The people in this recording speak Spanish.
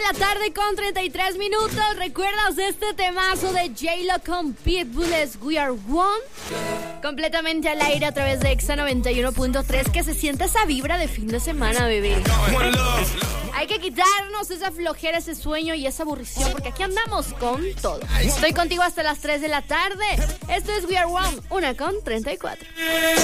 la tarde con 33 minutos. ¿Recuerdas este temazo de J-Lo con Pitbull? Es We Are One. Completamente al aire a través de Exa 91.3. Que se siente esa vibra de fin de semana, bebé. Hay que quitarnos esa flojera, ese sueño y esa aburrición, porque aquí andamos con todo. Estoy contigo hasta las 3 de la tarde. Esto es We Are One, 1:34.